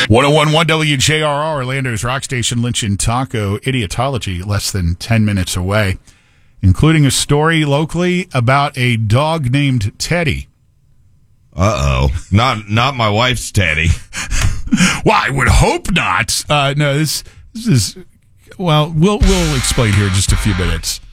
1011 WJRR, Orlando's rock station, Lynch and Taco, Idiotology, less than 10 minutes away, including a story locally about a dog named Teddy. Uh-oh. Not my wife's Teddy. Well, I would hope not. No, this is, well, we'll explain here in just a few minutes.